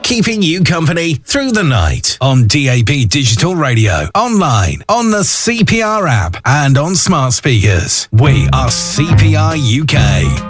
keeping you company through the night on DAB Digital Radio, online, on the CPR app, and on smart speakers. We are CPR UK.